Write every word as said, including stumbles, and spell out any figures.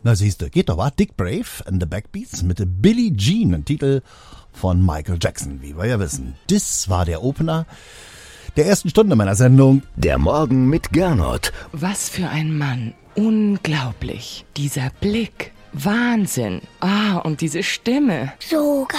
Na siehste, geht doch, wa? Dick Brave and the Backbeats mit Billie Jean, ein Titel von Michael Jackson, wie wir ja wissen. Das war der Opener der ersten Stunde meiner Sendung. Der Morgen mit Gernot. Was für ein Mann. Unglaublich. Dieser Blick. Wahnsinn. Ah, und diese Stimme. So geil.